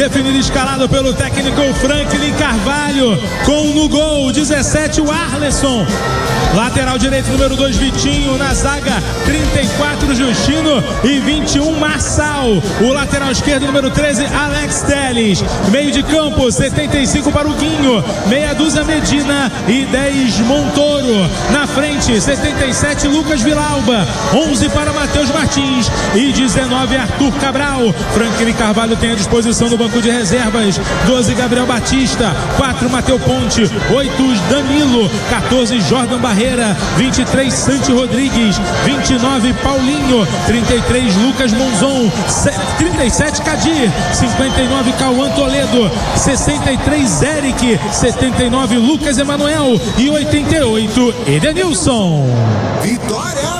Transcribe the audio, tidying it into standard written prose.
definido escalado pelo técnico Franklin Carvalho, com no gol 17 o Arleson, lateral direito número 2 Vitinho, na zaga 34 Justino e 21 Marçal, o lateral esquerdo número 13 Alex Telles, meio de campo 75 para o Guinho, meia dúzia Medina e 10 Montoro, na frente 77 Lucas Villalba, 11 para Matheus Martins e 19 Arthur Cabral. Franklin Carvalho tem à disposição no banco de reservas 12 Gabriel Batista, 4 Mateu Ponte, 8 Danilo, 14 Jordan Barreira, 23 Santi Rodrigues, 29 Paulinho, 33 Lucas Monzon, 37 Cadir, 59 Cauã Toledo, 63 Eric, 79 Lucas Emanuel e 88 Edenilson. Vitória!